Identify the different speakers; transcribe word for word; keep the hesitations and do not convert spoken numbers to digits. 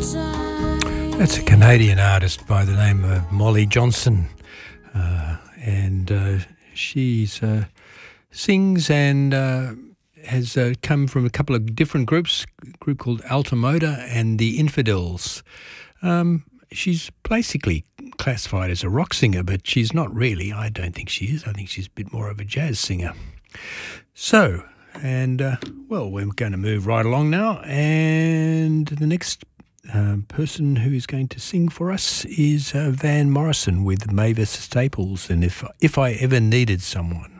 Speaker 1: That's a Canadian artist by the name of Molly Johnson, uh, and uh, she's uh, sings and uh, has uh, come from a couple of different groups, a group called Altamoda and the Infidels. Um, she's basically classified as a rock singer, but she's not really. I don't think she is. I think she's a bit more of a jazz singer. So, and uh, well, we're going to move right along now, and the next Um, person who is going to sing for us is uh, Van Morrison with Mavis Staples, and if if I ever needed someone.